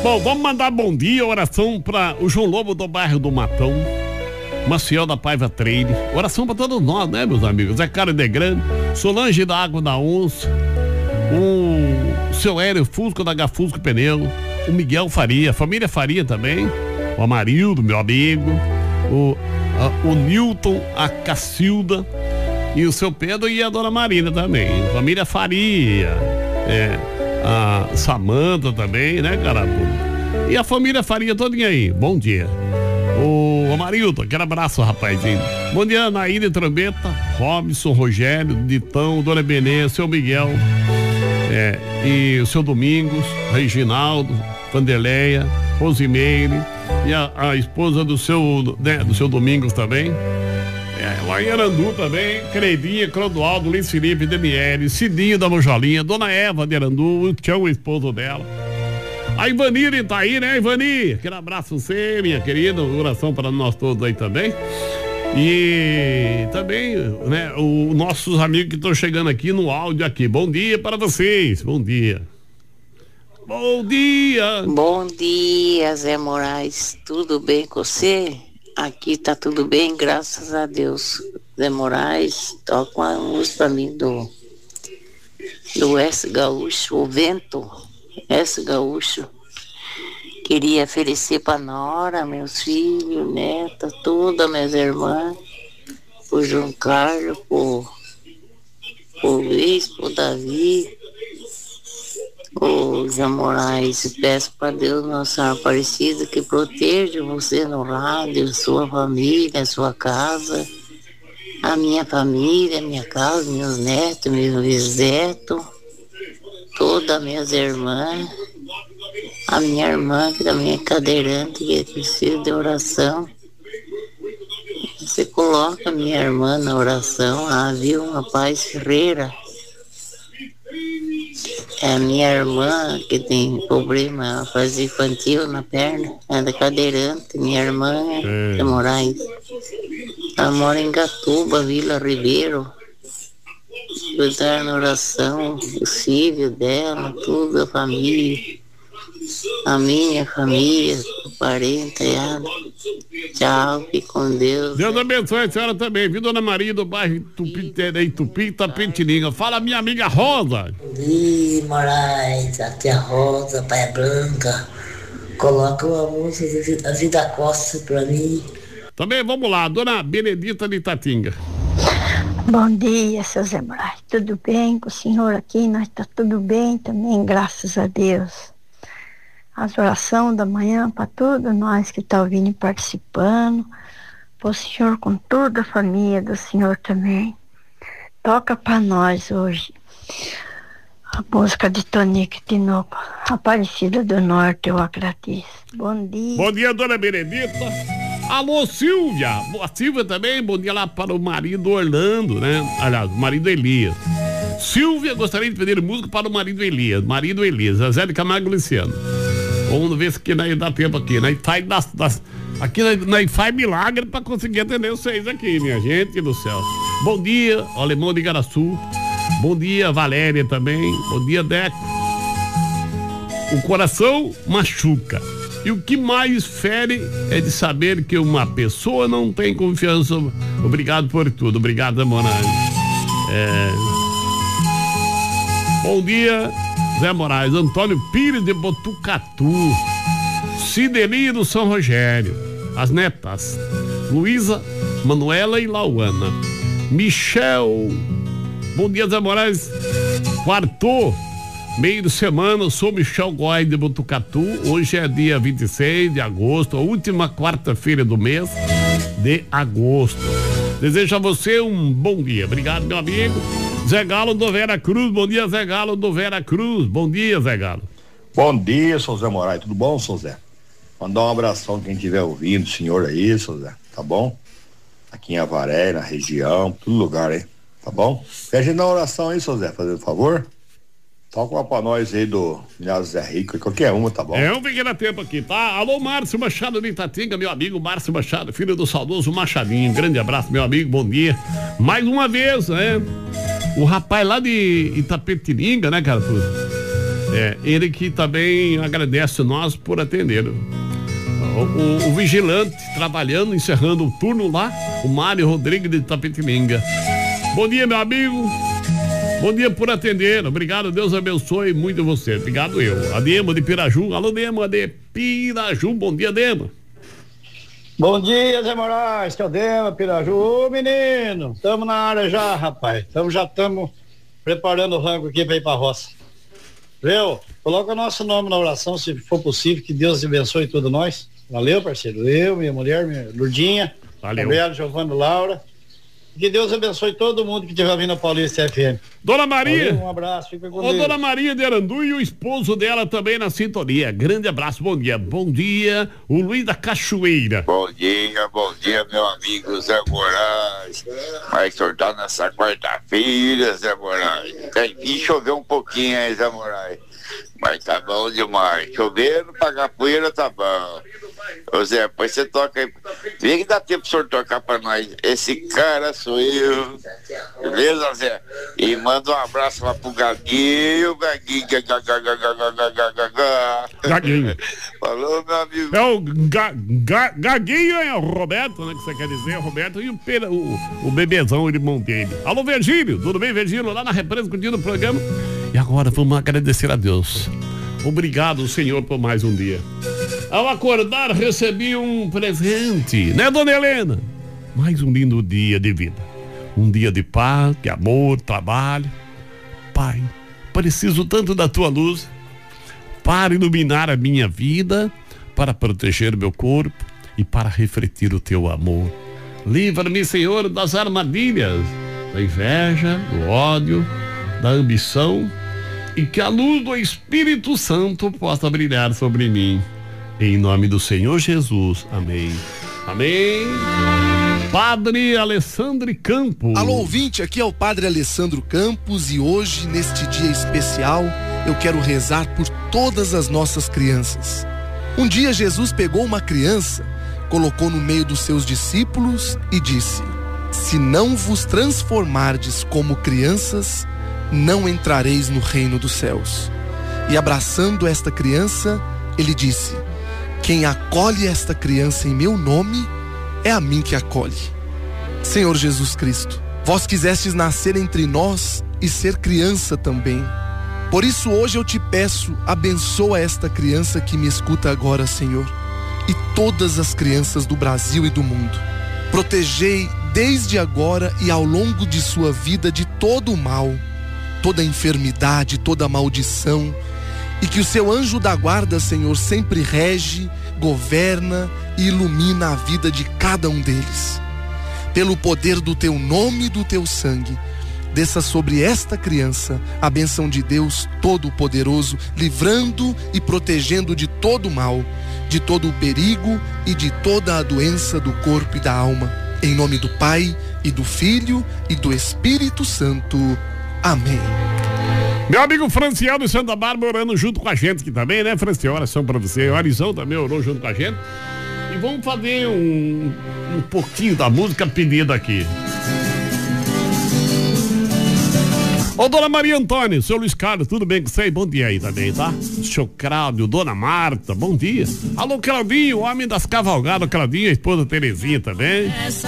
Bom, vamos mandar bom dia, oração para o João Lobo do bairro do Matão, Maciel da Paiva Treine, oração para todos nós, né, meus amigos? Zé Caro de Grande, Solange da Água da Onça, o seu Hélio Fusco da Gafusco Pneu, o Miguel Faria, a família Faria também, o Amarildo, meu amigo, o Newton, a Cacilda e o seu Pedro e a dona Marina também, família Faria, a Samanta também, né, carabu? E a família Faria todinha aí, bom dia. O Amarildo, aquele abraço, rapazinho. Bom dia, Naíra Trombeta, Robson, Rogério, Ditão, Dona Benê, seu Miguel, e o seu Domingos, Reginaldo, Vanderleia, Rosimeire e a esposa do seu Domingos também. Lá em Arandu também, Creidinha, Clodoaldo, Luiz Felipe, Daniele, Cidinho da Mojolinha, Dona Eva de Arandu, o Tião, o esposo dela. A Ivanir tá aí, né, Ivanir? Aquele abraço você, minha querida, oração para nós todos aí também. E também, né, os nossos amigos que estão chegando aqui no áudio aqui. Bom dia para vocês, bom dia. Bom dia. Bom dia, Zé Moraes, tudo bem com você? Aqui tá tudo bem, graças a Deus. Zé Moraes, toca uma música pra mim do S Gaúcho, o Vento, S Gaúcho. Queria oferecer pra nora, meus filhos, neta, todas minhas irmãs, pro João Carlos, pro Luiz, pro Davi, o Zé Moraes. Peço para Deus, Nossa Senhora Aparecida, que proteja você no rádio, sua família, sua casa, a minha família, minha casa, meus netos, meus bisnetos, todas as minhas irmãs, a minha irmã que também é cadeirante, que precisa de oração. Você coloca a minha irmã na oração, a Vilma Paz Ferreira. É a minha irmã que tem problema fase infantil na perna, ela é cadeirante, minha irmã é Moraes. Ela mora em Gatuba, Vila Ribeiro. Cuidar na oração, os filhos dela, tudo, a família, a minha família, o parente, ela. Tchau, fique com Deus. Deus abençoe a senhora também, viu, Dona Maria do bairro Tupi, Tapetininga. Fala, minha amiga Rosa. Ih, Moraes, aqui é a Rosa, Pai Branca. Coloca uma música da Vida Costa pra mim. Também vamos lá, Dona Benedita de Itatinga. Bom dia, seu Zé Moraes. Tudo bem com o senhor aqui? Nós tá tudo bem também, graças a Deus. As orações da manhã para todos nós que estão ouvindo e participando. Para o senhor com toda a família do senhor também. Toca para nós hoje a música de Tonico de novo. Aparecida do Norte, eu agradeço. Bom dia. Bom dia, Dona Benedita. Alô, Silvia. A Silvia também, bom dia lá para o marido Orlando, né? Aliás, o marido Elias. Silvia, gostaria de pedir música para o marido Elias. Marido Elias, Zé de Camargo Luciano. Vamos ver se aqui nós dá tempo aqui. Aqui nós faz milagre para conseguir atender vocês aqui, minha gente do céu. Bom dia, Alemão de Igaraçu. Bom dia, Valéria também. Bom dia, Deco. O coração machuca. E o que mais fere é de saber que uma pessoa não tem confiança. Obrigado por tudo. Obrigado, Moraes. Bom dia, Zé Moraes. Antônio Pires de Botucatu. Cideli do São Rogério. As netas Luísa, Manuela e Lauana. Michel. Bom dia, Zé Moraes. Quartou, meio de semana, eu sou Michel Góes de Botucatu. Hoje é dia 26 de agosto, a última quarta-feira do mês de agosto. Desejo a você um bom dia. Obrigado, meu amigo. Zé Galo do Vera Cruz. Bom dia, Zé Galo do Vera Cruz. Bom dia, Zé Galo. Bom dia, seu Zé Moraes. Tudo bom, seu Zé? Mandar um abração quem estiver ouvindo, senhor aí, seu Zé. Tá bom? Aqui em Avaré, na região, todo lugar aí. Tá bom? Pede na oração aí, seu Zé, fazendo favor. Toca uma pra nós aí do Milhares Zé Rico, qualquer uma, tá bom? Um pequeno tempo aqui, tá? Alô, Márcio Machado de Itatinga, meu amigo Márcio Machado, filho do saudoso Machadinho. Grande abraço, meu amigo, bom dia. Mais uma vez, né? O rapaz lá de Itapetininga, né, cara? Ele que também agradece nós por atender. O vigilante trabalhando, encerrando o turno lá, o Mário Rodrigues de Tapetininga. Bom dia, meu amigo. Bom dia por atender. Obrigado, Deus abençoe muito você. Obrigado eu. A Dema de Piraju. Alô, Dema de Piraju. Bom dia, Dema. Bom dia, Zé Moraes, que é o Dema, Piraju. Ô, menino, estamos na área já, rapaz. Já estamos preparando o rango aqui para ir pra roça. Viu? Coloca nosso nome na oração, se for possível, que Deus abençoe todos nós. Valeu, parceiro. Eu, minha mulher, minha Lurdinha, Gabriela, Giovana, Laura. Que Deus abençoe todo mundo que estiver vindo a Paulista FM. Dona Maria. Valeu, um abraço, fica com Deus. Dona Maria de Arandu e o esposo dela também na sintonia. Grande abraço, bom dia. Bom dia, o Luiz da Cachoeira. Bom dia, meu amigo Zé Moraes. Vai sortar nessa quarta-feira, Zé Moraes. Tem que chover um pouquinho aí, Zé Moraes. Mas tá bom demais. Chovendo, pagar poeira, tá bom. Ô Zé, depois você toca aí. Vê que dá tempo pro senhor tocar pra nós. Esse cara sou eu. Beleza, Zé? E manda um abraço lá pro Gaguinho. Gaguinho. Falou, meu amigo. É o Gaguinho, é o Roberto, né? Que você quer dizer? O Roberto e o bebezão, o irmão dele. Alô, Virgílio. Tudo bem, Virgílio? Lá na represa, curtindo o programa. E agora vamos agradecer a Deus. Obrigado, Senhor, por mais um dia. Ao acordar, recebi um presente, né, dona Helena? Mais um lindo dia de vida. Um dia de paz, de amor, trabalho. Pai, preciso tanto da tua luz para iluminar a minha vida, para proteger meu corpo e para refletir o teu amor. Livra-me, Senhor, das armadilhas, da inveja, do ódio, da ambição, e que a luz do Espírito Santo possa brilhar sobre mim. Em nome do Senhor Jesus. Amém. Amém. Padre Alessandro Campos. Alô, ouvinte, aqui é o Padre Alessandro Campos e hoje, neste dia especial, eu quero rezar por todas as nossas crianças. Um dia Jesus pegou uma criança, colocou no meio dos seus discípulos e disse: se não vos transformardes como crianças, não entrareis no reino dos céus. E abraçando esta criança, ele disse: quem acolhe esta criança em meu nome, é a mim que acolhe. Senhor Jesus Cristo, vós quisestes nascer entre nós e ser criança também. Por isso hoje eu te peço, abençoa esta criança que me escuta agora, Senhor, e todas as crianças do Brasil e do mundo. Protegei desde agora e ao longo de sua vida de todo o mal, toda enfermidade, toda maldição, e que o seu anjo da guarda, Senhor, sempre rege, governa e ilumina a vida de cada um deles. Pelo poder do teu nome e do teu sangue, desça sobre esta criança a bênção de Deus Todo-Poderoso, livrando e protegendo de todo o mal, de todo o perigo e de toda a doença do corpo e da alma. Em nome do Pai, e do Filho, e do Espírito Santo. Amém. Meu amigo Franciel de Santa Bárbara orando junto com a gente aqui também, né, Franciel? Oração pra você. O Arizão também orou junto com a gente. E vamos fazer um pouquinho da música pedida aqui. Ô, dona Maria Antônia, seu Luiz Carlos, tudo bem com você? Bom dia aí também, tá? Seu Cláudio, dona Marta, bom dia. Alô, Claudinho, homem das cavalgadas, Claudinho, a esposa Terezinha também.